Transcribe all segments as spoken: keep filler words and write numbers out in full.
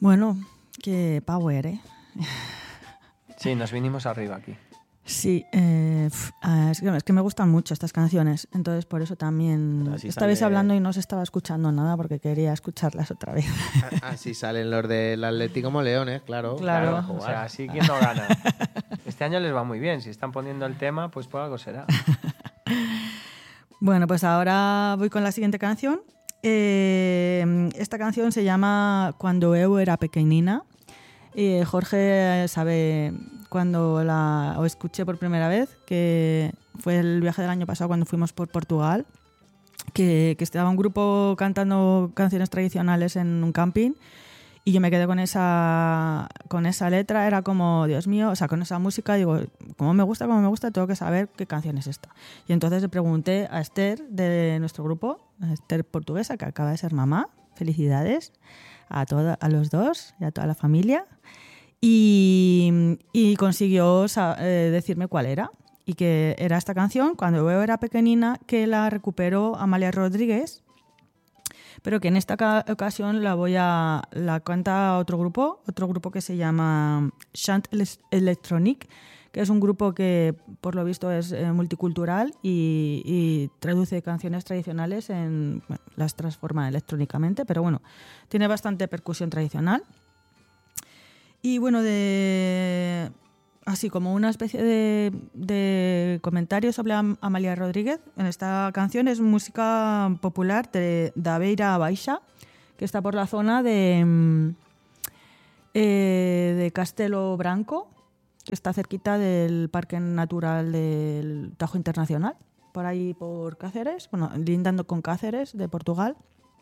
Bueno, qué power, ¿eh? Sí, nos vinimos arriba aquí. Sí, eh, es, que, es que me gustan mucho estas canciones, entonces por eso también estabais sale... hablando y no os estaba escuchando nada porque quería escucharlas otra vez. Así salen los del Atlético como leones, claro. Claro, claro o sea, así quién no gana. Este año les va muy bien, si están poniendo el tema, pues por algo será. Bueno, pues ahora voy con la siguiente canción. Eh, esta canción se llama Cuando eu era pequeñina. Y Jorge sabe cuando la o escuché por primera vez, que fue el viaje del año pasado cuando fuimos por Portugal, que, que estaba un grupo cantando canciones tradicionales en un camping y yo me quedé con esa con esa letra, era como, Dios mío, o sea, con esa música, digo, como me gusta, como me gusta, tengo que saber qué canción es esta. Y entonces le pregunté a Esther de nuestro grupo, a Esther portuguesa, que acaba de ser mamá, felicidades a, toda, a los dos y a toda la familia. Y, y consiguió eh, decirme cuál era, y que era esta canción, Cuando eu era pequeñina, que la recuperó Amalia Rodríguez, pero que en esta ocasión la voy a la canta otro grupo, otro grupo que se llama Chant Electronique, que es un grupo que por lo visto es eh, multicultural y, y traduce canciones tradicionales, en, bueno, las transforma electrónicamente, pero bueno, tiene bastante percusión tradicional. Y bueno, de así como una especie de, de comentario sobre Am- Amalia Rodríguez, en esta canción es música popular de da Beira Baixa, que está por la zona de, eh, de Castelo Branco, que está cerquita del Parque Natural del Tajo Internacional, por ahí por Cáceres, bueno, lindando con Cáceres de Portugal.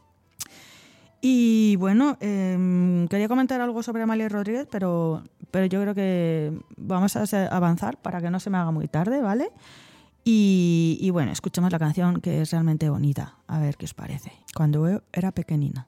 Y bueno, eh, quería comentar algo sobre Amalia Rodríguez, pero, pero yo creo que vamos a avanzar para que no se me haga muy tarde, ¿vale? Y, y bueno, escuchemos la canción, que es realmente bonita. A ver qué os parece. Cuando eu era pequeñina.